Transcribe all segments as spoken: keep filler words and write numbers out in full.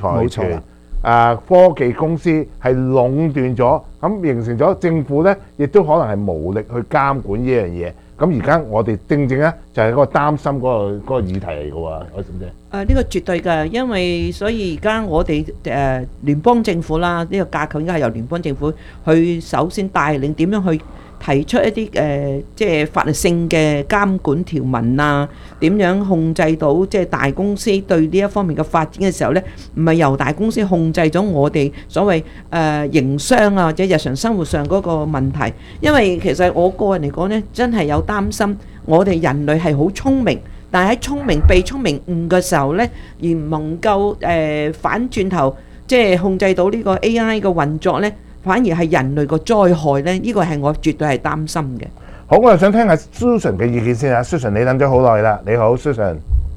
財團啊科技公司係壟斷咗，咁形成咗政府咧，亦都可能係無力去監管呢樣嘢。咁而家我哋正正咧就係嗰個擔心嗰個嗰個議題嚟嘅喎，我知唔知？ 誒呢個絕對㗎，因為所以而家我哋誒聯邦政府啦，呢個架構應該係由聯邦政府去首先帶領點樣去提出一啲誒即係法律性嘅監管條文啊，點樣控制到即係大公司對呢一方面嘅發展嘅時候咧，唔係由大公司控制咗我哋所謂誒營商啊或者日常生活上嗰個問題。因為其實我個人嚟講咧，真係有擔心我哋人類係好聰明。但係喺聰明被聰明誤嘅時候咧，而唔能夠誒反轉頭，即係控制到呢個 A I 嘅運作咧，反而係人類個災害咧。呢個係我絕對係擔心嘅。 好，我又想聽下 Susan 嘅意見先啊。Susan 你等咗好耐啦，你好 Susan。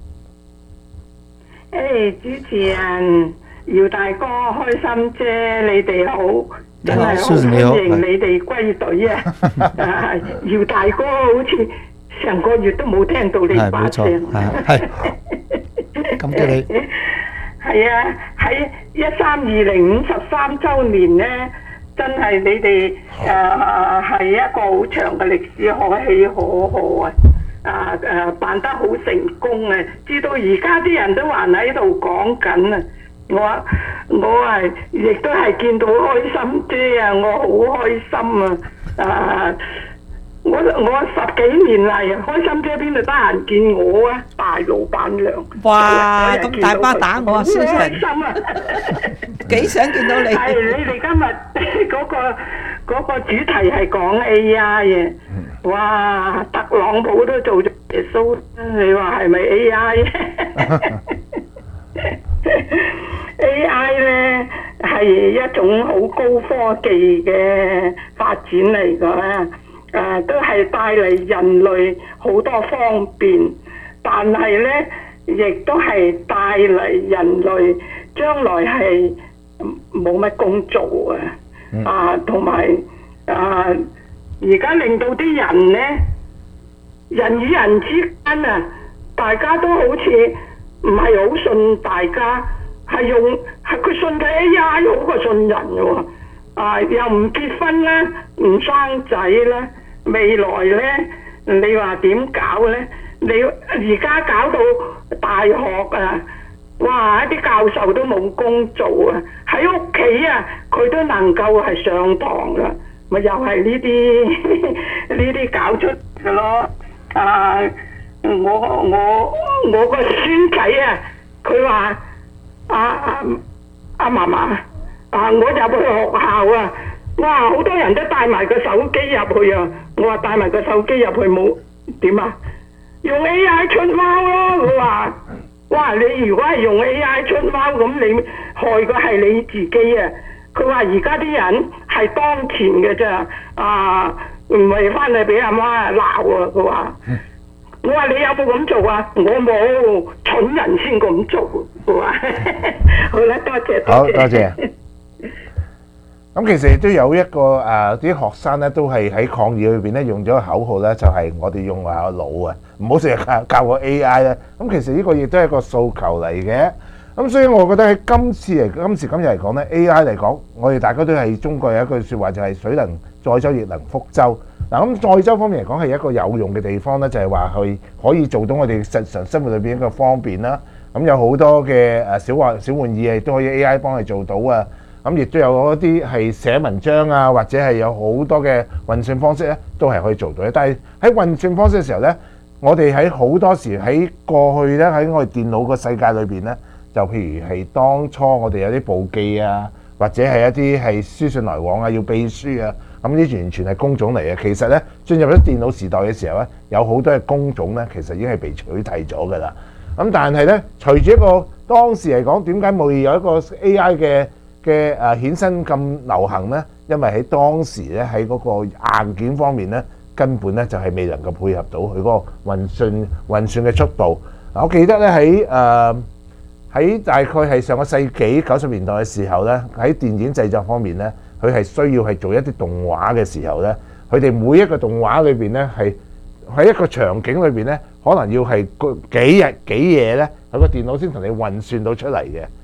誒，主持人姚大哥開心啫，你哋好，真係好歡迎你哋歸隊啊！啊，姚大哥好似〜成個月都冇聽到你把聲， 係感激你。 係啊，喺一三二零五十三週年咧，真係你哋誒係一個好長嘅歷史，可喜可賀啊！啊誒辦得好成功啊！知道而家啲人都還喺度講緊啊！我我係亦都係見到開心姐啊！我好開心啊！啊！我我十幾年嚟，開心姐邊度得閒見我啊？大老闆娘， 哇！咁大巴打我啊， 好開心啊！ 幾想見到你。 係你哋今日嗰個嗰個主題係講 A I 嘅，哇！特朗普都做咗耶穌，你話係咪 A I？A I 咧係一種好高科技嘅發展嚟㗎啦。誒、呃、都係帶嚟人類好多方便，但係咧，亦都係帶嚟人類將來係冇乜工做啊！嗯、啊，同埋啊，而家令到啲人咧，人與人之間啊，大家都好似唔係好信大家，係用係佢信嘅 A I 好過信人嘅喎。啊，又唔結婚啦，唔生仔啦。未來咧，你話點搞咧？你而家搞到大學啊，哇！啲教授都冇工做啊，喺屋企啊，佢都能夠係上堂噶，咪又係呢啲呢啲搞出嘅咯。啊，我我我個孫仔啊，佢話阿阿阿嫲嫲啊，我入去學校啊。哇！好多人都帶埋個手機入去啊！我話帶埋個手機入去冇點啊？用 A I 出貓咯！我話，哇！你如果係用 A I 出貓咁，你害嘅係你自己啊！佢話而家啲人係當前嘅咋啊，唔係翻嚟俾阿媽鬧啊！佢話，我話你有冇咁做啊？我冇，蠢人先咁做。我話，好啦，多謝， 好多謝。咁其實亦都有一個誒啲學生咧，都係喺抗議裏邊咧用咗個口號咧，就係我哋用下個腦啊，唔好成日教教個 A I 咧。咁其實呢個亦都係一個訴求嚟嘅。咁所以我覺得喺今次嚟今時今日嚟講咧 ，A I 嚟講，我哋大家都係中國有一句説話就係水能載舟，亦能覆舟。嗱咁載舟方面嚟講係一個有用嘅地方咧，就係話佢可以做到我哋日常生活裏邊一個方便啦。咁有好多嘅誒小玩小玩意亦都可以 A I 幫你做到啊。咁亦都有一啲係寫文章啊，或者係有好多嘅運算方式咧，都係可以做到嘅。但係喺運算方式嘅時候咧，我哋喺好多時喺過去咧，喺我哋電腦個世界裏邊咧，就譬如係當初我哋有啲簿記啊，或者係一啲係書信來往啊，要秘書啊，咁呢啲完全係工種嚟嘅。其實咧，進入咗電腦時代嘅時候咧，有好多嘅工種咧，其實已經係被取締咗㗎啦。咁但係咧，隨住一個當時嚟講，點解冇有一個 A I 嘅嘅誒衍生咁流行呢？因為喺當時咧，喺嗰個硬件方面咧，根本咧就係未能夠配合到佢嗰個運算運算嘅速度。嗱，我記得咧喺誒喺大概係上個世紀九十年代嘅時候咧，喺電影製作方面咧，佢係需要係做一啲動畫嘅時候咧，佢哋每一個動畫裏邊咧係喺一個場景裏邊咧，可能要係幾日幾夜咧，佢個電腦先同你運算到出嚟嘅。